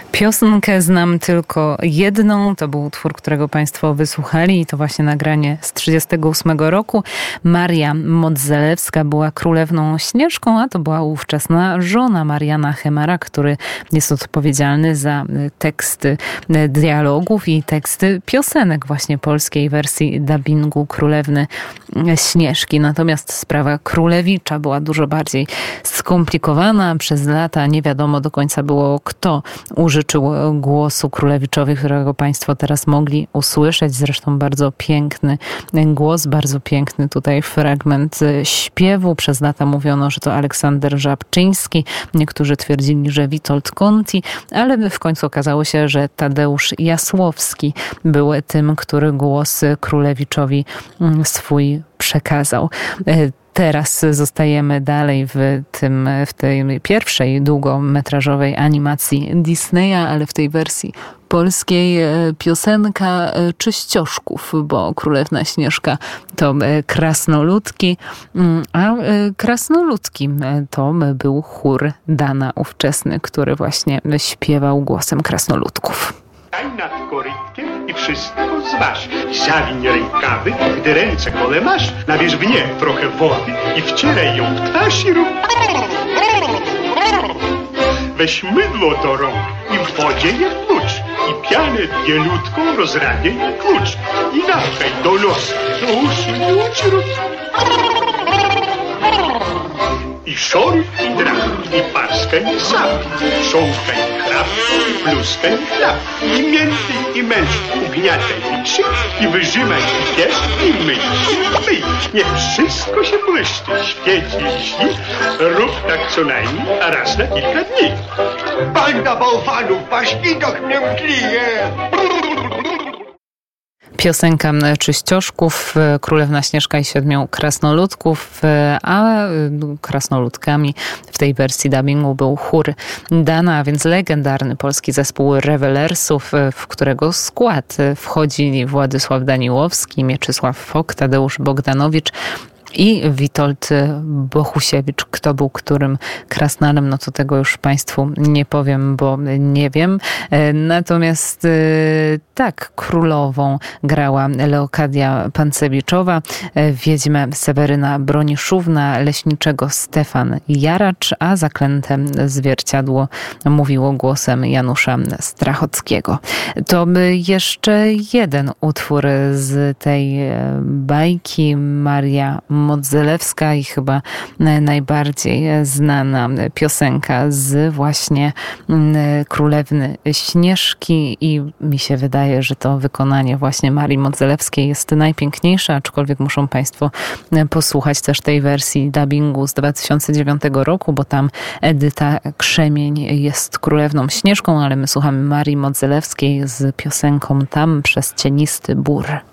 Piosenkę znam tylko jedną. To był utwór, którego Państwo wysłuchali i to właśnie nagranie z 1938 roku. Maria Modzelewska była królewną Śnieżką, a to była ówczesna żona Mariana Hemera, który jest odpowiedzialny za teksty dialogów i teksty piosenek właśnie polskiej wersji dubbingu Królewny Śnieżki. Natomiast sprawa Królewicza była dużo bardziej skomplikowana. Przez lata nie wiadomo do końca było, kto użyczył głosu Królewiczowi, którego Państwo teraz mogli usłyszeć. Zresztą bardzo piękny głos, bardzo piękny tutaj fragment śpiewu. Przez lata mówiono, że to Aleksander Żabczyński. Niektórzy twierdzili, że Witold Conti, ale w końcu okazało się, że Tadeusz Jasłowski był tym, który głos Królewiczowi swój przekazał. Teraz zostajemy dalej w tej pierwszej długometrażowej animacji Disneya, ale w tej wersji polskiej piosenka Czyścioszków, bo Królewna Śnieżka to krasnoludki, a krasnoludki to był chór Dana ówczesny, który właśnie śpiewał głosem krasnoludków. Staj nad korytkiem i wszystko zważ. Zawiń rękawy, gdy ręce gole masz. Nabierz w nie trochę wody i wcieraj ją w twarz i rób. Weź mydło do rąk i w wodzie je wtłucz. I pianę bielutką rozrabiaj i klucz. I napchaj do nosa, do uszu i uczrut. I szoruj i drap, i parskaj i sap, sząskaj i chrap, i pluskaj i chlap, i mięty i męcz, ugniataj i krzyk, i wyżymaj i pies, i myj, niech wszystko się błyszczy, świeci i śni, rób tak co najmniej, a raz na kilka dni. Banda bałwanów, wasz widok mnie mglije! Piosenka Czyścioszków, Królewna Śnieżka i 7 krasnoludków, a krasnoludkami w tej wersji dubbingu był chór Dana, a więc legendarny polski zespół Rewelersów, w którego skład wchodzili Władysław Daniłowski, Mieczysław Fok, Tadeusz Bogdanowicz i Witold Bohusiewicz. Kto był którym krasnalem, no to tego już Państwu nie powiem, bo nie wiem. Natomiast tak, królową grała Leokadia Pancewiczowa, wiedźmę Seweryna Broniszówna, leśniczego Stefan Jaracz, a zaklęte zwierciadło mówiło głosem Janusza Strachockiego. To jeszcze jeden utwór z tej bajki, Maria Modzelewska i chyba najbardziej znana piosenka z właśnie Królewny Śnieżki i mi się wydaje, że to wykonanie właśnie Marii Modzelewskiej jest najpiękniejsze, aczkolwiek muszą Państwo posłuchać też tej wersji dubbingu z 2009 roku, bo tam Edyta Krzemień jest Królewną Śnieżką, ale my słuchamy Marii Modzelewskiej z piosenką Tam przez cienisty bór.